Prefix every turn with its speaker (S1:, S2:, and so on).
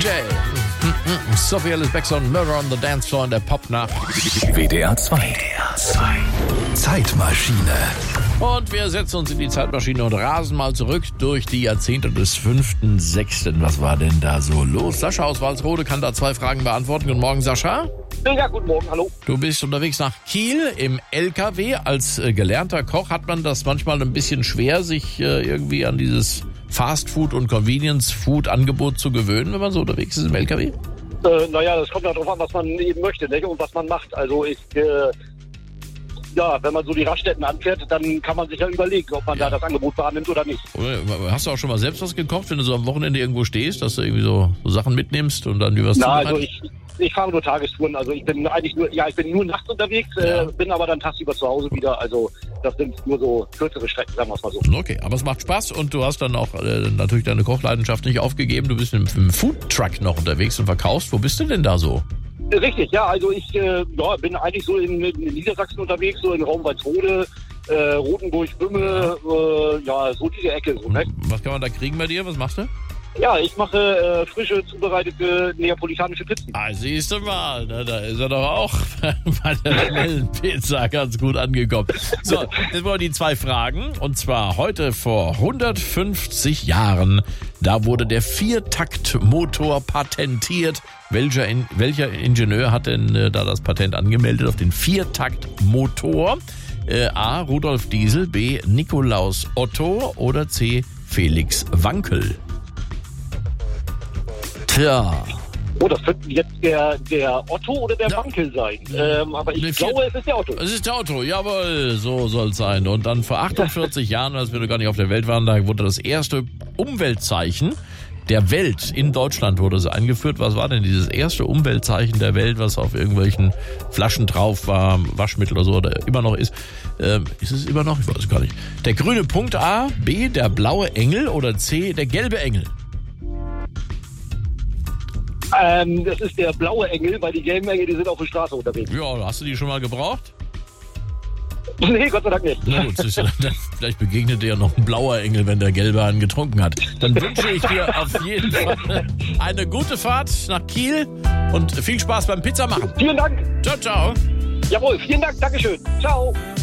S1: DJ. Sophie Ellis Bexon, Murder on the Dance Floor in der Popnacht.
S2: WDR 2. Zeitmaschine.
S1: Und wir setzen uns in die Zeitmaschine und rasen mal zurück durch die Jahrzehnte des 5.6. Was war denn da so los? Sascha aus Walsrode kann da 2 Fragen beantworten. Guten Morgen, Sascha.
S3: Ja, guten Morgen, hallo.
S1: Du bist unterwegs nach Kiel im LKW. Als gelernter Koch hat man das manchmal ein bisschen schwer, sich irgendwie an dieses Fast-Food- und Convenience-Food-Angebot zu gewöhnen, wenn man so unterwegs ist im LKW?
S3: Naja, das kommt ja darauf an, was man eben möchte, ne? Und was man macht. Also wenn man so die Raststätten anfährt, dann kann man sich ja überlegen, ob man da das Angebot wahrnimmt oder nicht.
S1: Hast du auch schon mal selbst was gekocht, wenn du so am Wochenende irgendwo stehst, dass du irgendwie so Sachen mitnimmst und dann was
S3: also ich fahre nur Tagestouren, also ich bin eigentlich nur nachts unterwegs, bin aber dann tagsüber zu Hause wieder, also das sind nur so kürzere Strecken, sagen wir es mal so.
S1: Okay, aber es macht Spaß und du hast dann auch natürlich deine Kochleidenschaft nicht aufgegeben, du bist im Foodtruck noch unterwegs und verkaufst. Wo bist du denn da so?
S3: Richtig, ja, also ich bin eigentlich so in Niedersachsen unterwegs, so in Raum Walsrode, Rotenburg, Bümme, so diese Ecke. So, ne?
S1: Was kann man da kriegen bei dir? Was machst du?
S3: Ja, ich mache frische, zubereitete neapolitanische Pizzen.
S1: Ah, siehst du mal, ne, da ist er doch auch bei der schnellen Pizza ganz gut angekommen. So, jetzt wollen die 2 Fragen. Und zwar heute vor 150 Jahren, da wurde der Viertaktmotor patentiert. Welcher Ingenieur hat denn da das Patent angemeldet auf den Viertaktmotor? A. Rudolf Diesel, B. Nikolaus Otto oder C. Felix Wankel? Tja.
S3: Oh, das könnte jetzt der Otto oder der Wankel sein. Aber ich glaube, es ist der Otto.
S1: Es ist der Otto, jawohl, so soll es sein. Und dann vor 48 Jahren, als wir noch gar nicht auf der Welt waren, da wurde das erste Umweltzeichen der Welt in Deutschland wurde es eingeführt. Was war denn dieses erste Umweltzeichen der Welt, was auf irgendwelchen Flaschen drauf war, Waschmittel oder so, oder immer noch ist? Ist es immer noch? Ich weiß es gar nicht. Der grüne Punkt A, B, der blaue Engel oder C, der gelbe Engel?
S3: Das ist der blaue Engel, weil die gelben Engel, die sind auf der Straße unterwegs.
S1: Ja, hast du die schon mal gebraucht?
S3: Nee, Gott sei Dank nicht.
S1: Na gut, vielleicht begegnet dir ja noch ein blauer Engel, wenn der gelbe einen getrunken hat. Dann wünsche ich dir auf jeden Fall eine gute Fahrt nach Kiel und viel Spaß beim Pizzamachen.
S3: Vielen Dank.
S1: Ciao, ciao.
S3: Jawohl, vielen Dank, Dankeschön. Ciao.